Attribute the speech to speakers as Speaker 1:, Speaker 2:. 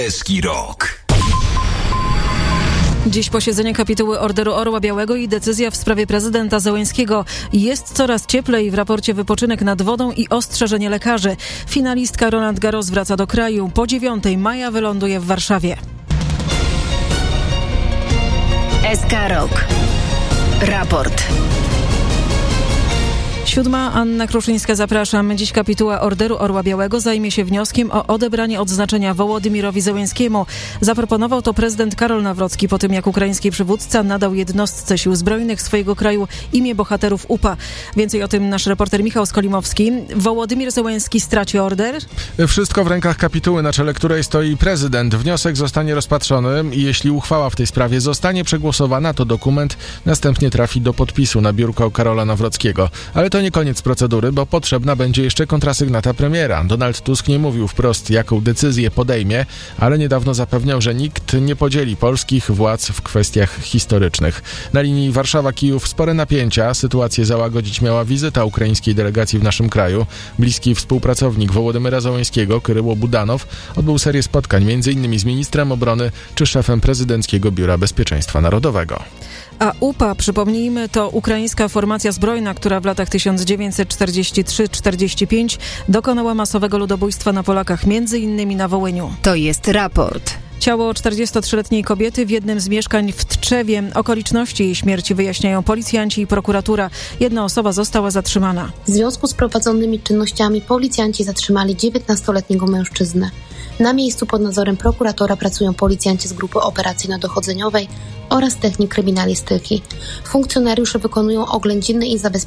Speaker 1: Niebieski rok.
Speaker 2: Dziś posiedzenie kapituły Orderu Orła Białego i decyzja w sprawie prezydenta Zełenskiego. Jest coraz cieplej, w raporcie wypoczynek nad wodą i ostrzeżenie lekarzy. Finalistka Roland Garros wraca do kraju. Po 9 maja wyląduje w Warszawie.
Speaker 3: SK Rok. Raport.
Speaker 2: 7. Anna Kruszyńska, zapraszam. Dziś kapituła Orderu Orła Białego zajmie się wnioskiem o odebranie odznaczenia Wołodymirowi Zełenskiemu. Zaproponował to prezydent Karol Nawrocki po tym, jak ukraiński przywódca nadał jednostce sił zbrojnych swojego kraju imię bohaterów UPA. Więcej o tym nasz reporter Michał Skolimowski. Wołodymir Zełenski straci order?
Speaker 4: Wszystko w rękach kapituły, na czele której stoi prezydent. Wniosek zostanie rozpatrzony i jeśli uchwała w tej sprawie zostanie przegłosowana, to dokument następnie trafi do podpisu na biurko Karola Nawrockiego. Ale to nie koniec procedury, bo potrzebna będzie jeszcze kontrasygnata premiera. Donald Tusk nie mówił wprost, jaką decyzję podejmie, ale niedawno zapewniał, że nikt nie podzieli polskich władz w kwestiach historycznych. Na linii Warszawa-Kijów spore napięcia. Sytuację załagodzić miała wizyta ukraińskiej delegacji w naszym kraju. Bliski współpracownik Wołodymyra Zełenskiego, Kyryło Budanow, odbył serię spotkań m.in. z ministrem obrony czy szefem prezydenckiego Biura Bezpieczeństwa Narodowego.
Speaker 2: A UPA, przypomnijmy, to ukraińska formacja zbrojna, która w latach 1943-45 dokonała masowego ludobójstwa na Polakach, m.in. na Wołyniu.
Speaker 3: To jest raport.
Speaker 2: Ciało 43-letniej kobiety w jednym z mieszkań w Tczewie. Okoliczności jej śmierci wyjaśniają policjanci i prokuratura. Jedna osoba została zatrzymana.
Speaker 5: W związku z prowadzonymi czynnościami policjanci zatrzymali 19-letniego mężczyznę. Na miejscu pod nadzorem prokuratora pracują policjanci z grupy operacyjno-dochodzeniowej oraz technik kryminalistyki. Funkcjonariusze wykonują oględziny i zabezpieczenia